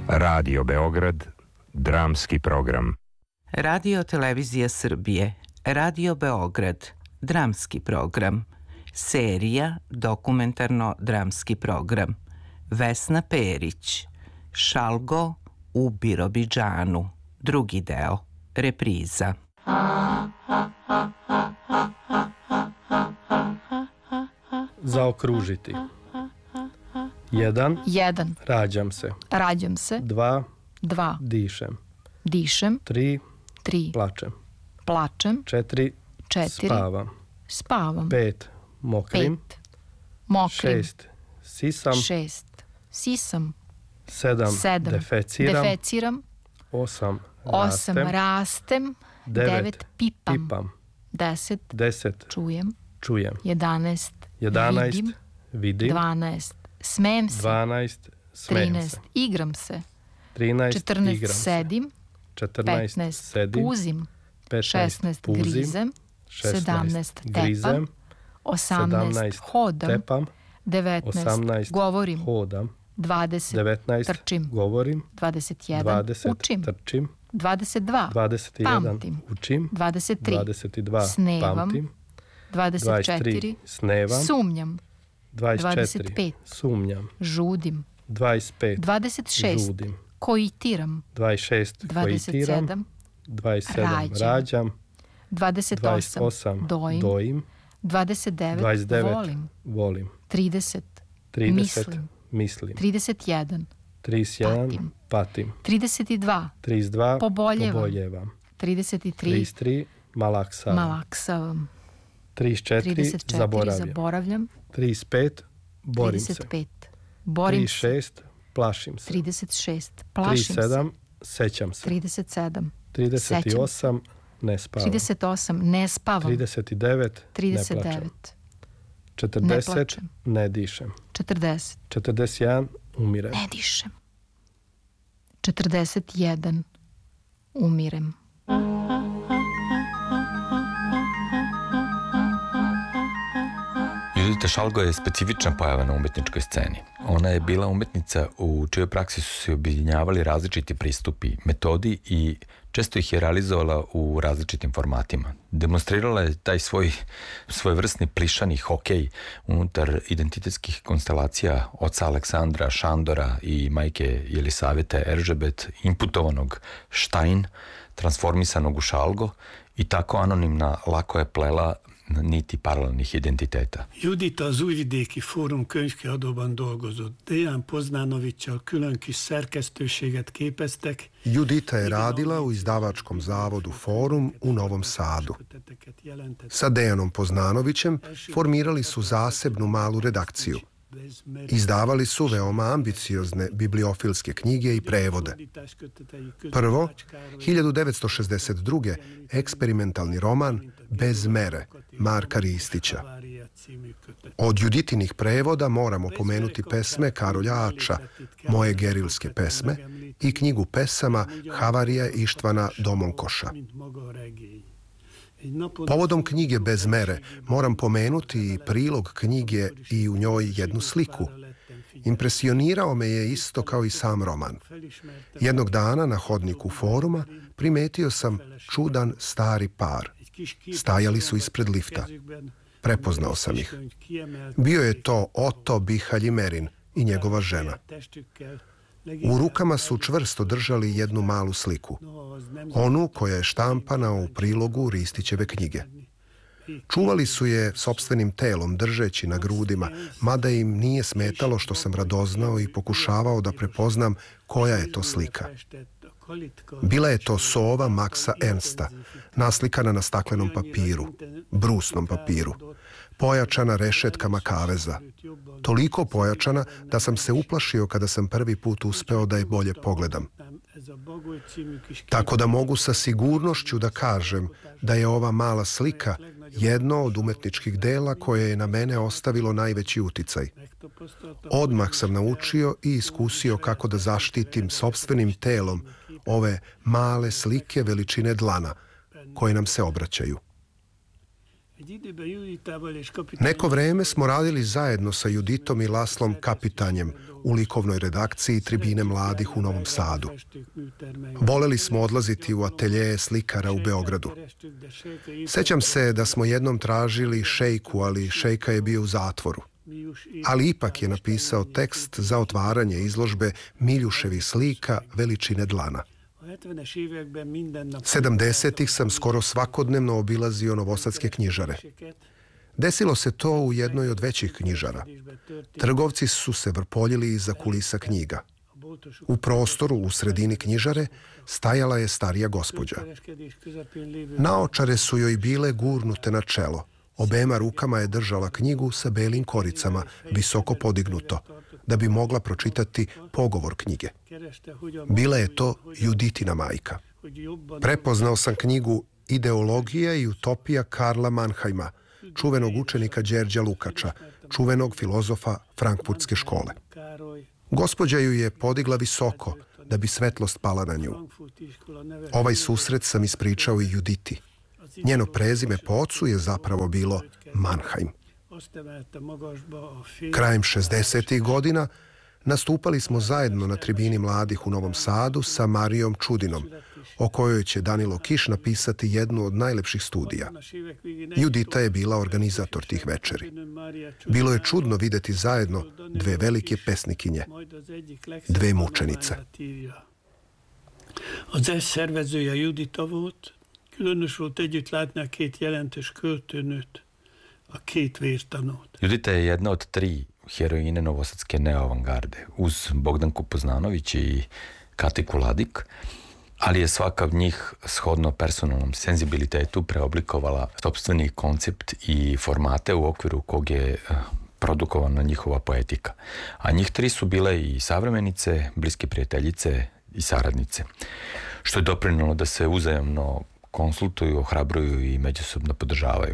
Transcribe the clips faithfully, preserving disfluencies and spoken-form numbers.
Radio Beograd, dramski program. Radio Televizija Srbije, Radio Beograd, dramski program. Serija dokumentarno-dramski program. Vesna Perić, Šalgo u Birobiđanu, drugi deo, repriza. Zaokružiti. Jedan. Jedan. Rađam se. Rađam se. Dva. Dva. Dišem. Dišem. Tri. Tri. Plačem. Plačem. Četiri. Četiri. Spavam. Spavam. Pet. Mokrim. Pet. Mokrim. Šest. Sisam. Šest. Sisam. Sedam. Sedam. Defeciram. Defeciram. Osam. Osam. Rastem. Rastem. Devet. Devet. Pipam. Pipam. Deset. Deset. Čujem. Čujem. Jedanaest. Jedanaest. Vidim. Vidim. Dvanaest. Smejem se. Dvanaest. Smejem Trinaest. se. Igram se. Trinaest. Četrnaest. Igram se. Sedim. Četrnaest. Petnaest. Sedim. Puzim. Petnaest. Šesnaest. Puzim. Grizem. Šesnaest. Sedamnaest. Tepam. Grizem. Osamnaest. Sedamnaest. Hodam. Tepam. Devetnaest. Osamnaest. Govorim. Hodam. Dvadeset. Devetnaest. Trčim. Govorim. Dvadeset jedan. Dvadeset. Učim. Trčim. Dvadeset dva. Dvadeset jedan. Pamtim. Učim. Dvadeset tri. Dvadeset dva. Snevam. Pamtim. Dvadeset Dvadeset tri. četiri. Snevam. Sumnjam. Dvadeset četiri. Dvadeset pet. Sumnjam. Žudim. Dvadeset pet. Dvadeset šest. Žudim. Koitiram. Dvadeset šest. Dvadeset Kojitiram. sedam. Dvadeset sedam. Rađam. Rađam. Dvadeset Dvadeset osam. osam. Dojim. Dojim. Dvadeset devet. Dvadeset devet. Volim. Volim. Trideset. Trideset. Mislim. Mislim. Trideset jedan. Trideset jedan. Patim. Patim. Trideset dva. Trideset dva. Poboljevam. Poboljevam. Trideset tri. Trideset tri. Malaksavam. Malaksavam. Trideset četiri. Trideset četiri. Zaboravljam. Zaboravljam. Trideset pet. Borim se. Trideset pet. Borim se. Trideset šest. Plašim se. Trideset šest. Plašim se. Trideset sedam. Sećam se. Trideset sedam. Trideset osam. Ne spavam. Trideset osam. Ne spavam. Trideset devet. Ne Trideset plačem. devet. Ne Četrdeset. plačem. Ne dišem. Četrdeset. Četrdeset jedan. Umirem. Ne dišem. Četrdeset jedan. Umirem. Judita Šalgo je specifična pojava na umetničkoj sceni. Ona je bila umetnica u čijoj praksi su se objedinjavali različiti pristupi, metodi i često ih je realizovala u različitim formatima. Demonstrirala je taj svoj svojevrsni plišani hokej unutar identitetskih konstelacija oca Aleksandra, Šandora i majke Jelisavete Eržebet, imputovanog Štajn, transformisanog u Šalgo, i tako anonimna lako je plela niti paralelnih identiteta. Judita az Újvidéki Fórum könyvkiadóban dolgozott. Dejan Poznánovićal külön kis szerkesztőséget képeztek. Judita je radila u izdavačkom zavodu Forum u Novom Sadu. Sa Dejanom Poznanovićem formirali su zasebnu malu redakciju. Izdavali su veoma ambiciozne bibliofilske knjige i prevode. Prvo, hiljadu devetsto šezdeset druge. eksperimentalni roman Bez mere, Marka Ristića. Od Juditinih prevoda moramo pomenuti pesme Karolja Ača, Moje gerilske pesme, i knjigu pesama Havarija Ištvana Domonkoša. Povodom knjige Bez mere moram pomenuti i prilog knjige i u njoj jednu sliku. Impresionirao me je isto kao i sam roman. Jednog dana na hodniku Foruma primetio sam čudan stari par. Stajali su ispred lifta. Prepoznao sam ih. Bio je to Oto Bihaljimerin i njegova žena. U rukama su čvrsto držali jednu malu sliku. Onu koja je štampana u prilogu Ristićeve knjige. Čuvali su je sopstvenim telom, držeći na grudima, mada im nije smetalo što sam radoznao i pokušavao da prepoznam koja je to slika. Bila je to sova Maksa Ernsta, naslikana na staklenom papiru, brusnom papiru, pojačana rešetkama kaveza. Toliko pojačana da sam se uplašio kada sam prvi put uspeo da je bolje pogledam. Tako da mogu sa sigurnošću da kažem da je ova mala slika jedno od umetničkih dela koje je na mene ostavilo najveći uticaj. Odmah sam naučio i iskusio kako da zaštitim sopstvenim telom ove male slike veličine dlana koje nam se obraćaju. Neko vreme smo radili zajedno sa Juditom i Laslom Kapitanjem u likovnoj redakciji Tribine mladih u Novom Sadu. Voleli smo odlaziti u ateljeje slikara u Beogradu. Sećam se da smo jednom tražili Šejku, ali Šejka je bio u zatvoru. Ali ipak je napisao tekst za otvaranje izložbe Miljuševih slika veličine dlana. sedamdesetih sam skoro svakodnevno obilazio novosadske knjižare. Desilo se to u jednoj od većih knjižara. Trgovci su se vrpoljili iza kulisa knjiga. U prostoru u sredini knjižare stajala je starija gospođa. Naočare su joj bile gurnute na čelo. Obema rukama je držala knjigu sa belim koricama, visoko podignuto, da bi mogla pročitati pogovor knjige. Bila je to Juditina majka. Prepoznao sam knjigu Ideologija i utopija Karla Mannheima, čuvenog učenika Đerđa Lukača, čuvenog filozofa Frankfurtske škole. Gospođa ju je podigla visoko, da bi svetlost pala na nju. Ovaj susret sam ispričao i Juditi. Njeno prezime po ocu je zapravo bilo Mannheim. Krajem šezdesetih godina nastupali smo zajedno na Tribini mladih u Novom Sadu sa Marijom Čudinom, o kojoj će Danilo Kiš napisati jednu od najlepših studija. Judita je bila organizator tih večeri. Bilo je čudno videti zajedno dve velike pesnikinje, dve mučenice. Az ez szervezője Judita volt, különös volt együtt látni a két jelentős költőnőt, a két vértanót. Judita je jedna od tri heroine novosadske neoavangarde, uz Bogdanku Poznanović i Katiku Ladik, ali je svaka od njih shodno personalnom senzibilitetu preoblikovala sopstveni koncept i formate u okviru kog je produkovana njihova poetika. A njih tri su bile i savremenice, bliske prijateljice i saradnice, što je doprinelo da se uzajamno konsultuju, ohrabruju i međusobno podržavaju.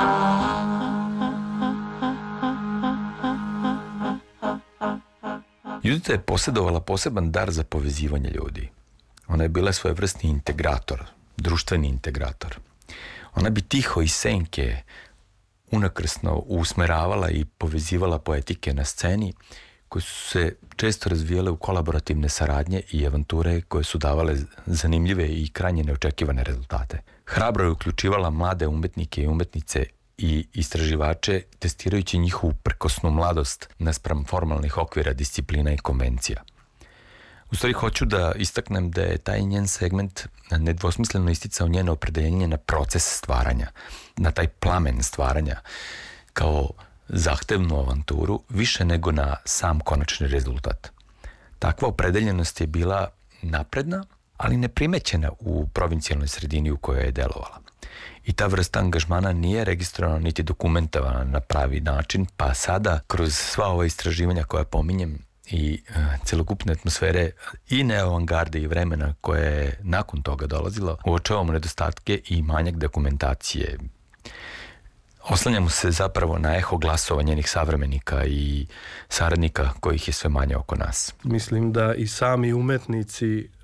Judita je posjedovala poseban dar za povezivanje ljudi. Ona je bila svojevrsni integrator, društveni integrator. Ona bi tiho iz senke unakrsno usmeravala i povezivala poetike na sceni, koje su se često razvijale u kolaborativne saradnje i avanture koje su davale zanimljive i krajnje neočekivane rezultate. Hrabro je uključivala mlade umetnike i umetnice i istraživače, testirajući njihovu prkosnu mladost naspram formalnih okvira, disciplina i konvencija. U stvari hoću da istaknem da je taj njen segment nedvosmisleno isticao njeno opredeljenje na proces stvaranja, na taj plamen stvaranja, kao zahtevnu avanturu, više nego na sam konačni rezultat. Takva opredeljenost je bila napredna, ali neprimećena u provincijalnoj sredini u kojoj je delovala. I ta vrsta angažmana nije registrovana niti dokumentovana na pravi način, pa sada, kroz sva ova istraživanja koja pominjem i uh, celokupne atmosfere i neoavangarde i vremena koje je nakon toga dolazilo, uočavamo nedostatke i manjak dokumentacije. Oslanjamo se zapravo na eho glasova njenih savremenika i saradnika kojih je sve manje oko nas. Mislim da i sami umetnici e,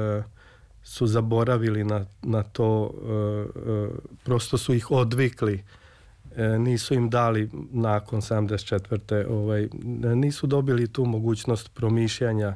su zaboravili na, na to, e, e, prosto su ih odvikli. E, nisu im dali nakon sedamdeset četvrte Ovaj, nisu dobili tu mogućnost promišljanja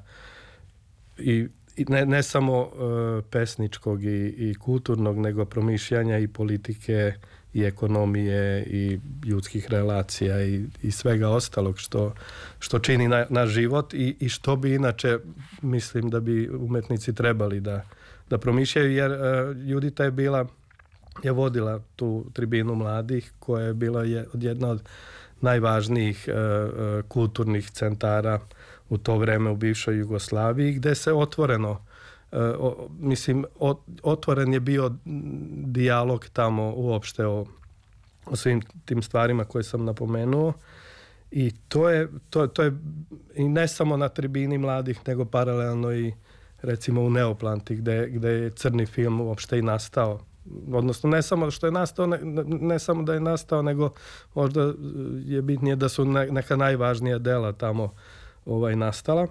i, i ne, ne samo e, pesničkog i, i kulturnog, nego promišljanja i politike i ekonomije i ljudskih relacija i, i svega ostalog što, što čini na, naš život i, i što bi inače, mislim da bi umetnici trebali da, da promišljaju, jer uh, Judita je bila, je vodila tu Tribinu mladih koja je bila je, od jedna od najvažnijih uh, uh, kulturnih centara u to vreme u bivšoj Jugoslaviji, gde se otvoreno Uh, o, mislim, o, otvoren je bio dijalog tamo uopšte o, o svim tim stvarima koje sam napomenuo i to je, to, to je i ne samo na Tribini mladih, nego paralelno i recimo u Neoplanti gde, gde je crni film uopšte i nastao. Odnosno ne samo što je nastao, ne, ne samo da je nastao, nego možda je bitnije da su ne, neka najvažnija dela tamo ovaj, nastala.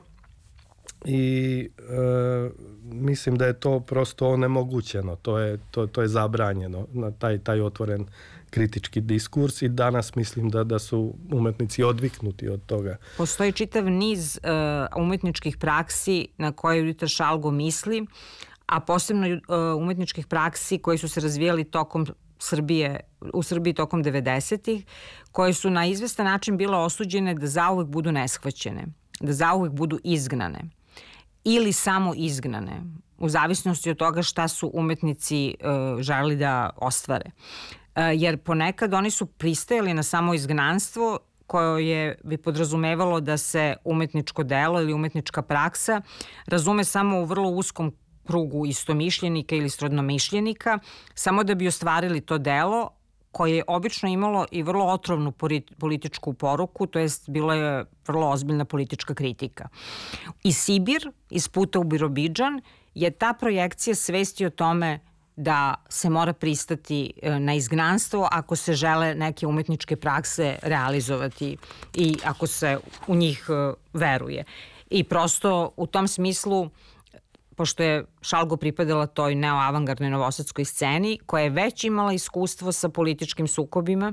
I e, mislim da je to prosto onemogućeno, to je, to, to je zabranjeno na taj, taj otvoren kritički diskurs i danas mislim da, da su umetnici odviknuti od toga. Postoji čitav niz uh, umetničkih praksi na koje Judita Šalgo misli, a posebno uh, umetničkih praksi koji su se razvijali tokom Srbije, u Srbiji tokom devedesetih, koje su na izvestan način bile osuđene da zauvek budu neshvaćene, da zauvek budu izgnane ili samo izgnane, u zavisnosti od toga šta su umetnici uh, želeli da ostvare. Uh, jer ponekad oni su pristajali na samo izgnanstvo koje bi podrazumevalo da se umetničko delo ili umetnička praksa razume samo u vrlo uskom krugu istomišljenika ili srodnomišljenika, samo da bi ostvarili to delo koje je obično imalo i vrlo otrovnu političku poruku, to jest bilo je vrlo ozbiljna politička kritika. I Sibir, iz puta u Birobidžan, je ta projekcija svesti o tome da se mora pristati na izgnanstvo ako se žele neke umetničke prakse realizovati i ako se u njih veruje. I prosto u tom smislu, pošto je Šalgo pripadala toj neoavangardnoj novosadskoj sceni, koja je već imala iskustvo sa političkim sukobima